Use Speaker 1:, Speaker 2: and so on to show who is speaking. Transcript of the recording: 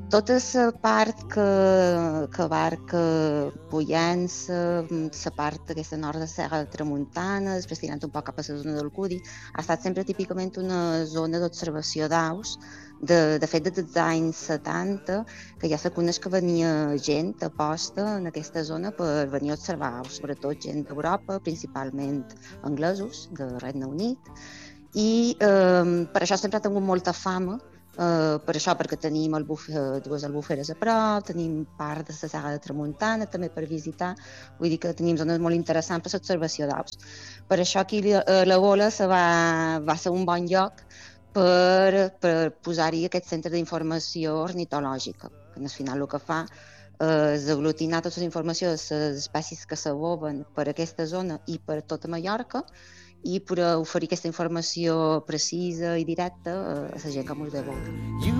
Speaker 1: Tota la part que abarca Pollença, la part aquesta nord de Serra de Tramuntana, després tirant un poc cap a la zona del Cudi, ha estat sempre típicament una zona d'observació d'aus. De fet, des dels anys 70, que ja se coneix que venia gent a posta en aquesta zona per venir a observar aus, sobretot gent d'Europa, principalment anglesos, de Regne Unit, i per això sempre ha tingut molta fama. Per això, perquè tenim dues albuferes a prop, tenim part de la Saga de Tramuntana també per visitar, vull dir que tenim zones molt interessants per l'observació d'aus. Per això aquí la Gola va ser un bon lloc per posar-hi aquest centre d'informació ornitològica, que al final el que fa és aglutinar tota la informació de les espècies que s'aboben per aquesta zona i per tota Mallorca, i per oferir aquesta informació precisa i directa a la gent que ens ve a veure.